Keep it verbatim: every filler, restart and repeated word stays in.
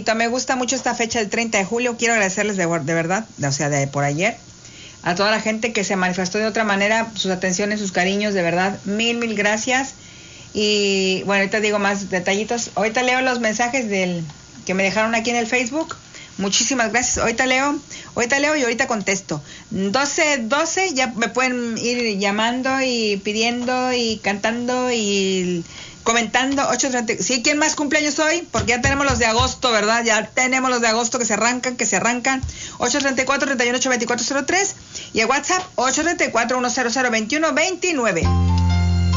bonito. Me gusta mucho esta fecha del treinta de julio. Quiero agradecerles de, de verdad, o sea, de por ayer, a toda la gente que se manifestó de otra manera, sus atenciones, sus cariños, de verdad, mil, mil gracias. Y bueno, ahorita digo más detallitos. Ahorita leo los mensajes del que me dejaron aquí en el Facebook. Muchísimas gracias. Ahorita leo, ahorita leo y ahorita contesto. doce, doce, ya me pueden ir llamando y pidiendo y cantando y comentando. ocho treinta, ¿sí? ¿Quién más cumpleaños hoy? Porque ya tenemos los de agosto, ¿verdad? Ya tenemos los de agosto que se arrancan, que se arrancan. ocho treinta y cuatro, treinta y uno, ocho veinticuatro cero tres y el WhatsApp ocho treinta y cuatro, uno cero cero, veintiuno veintinueve.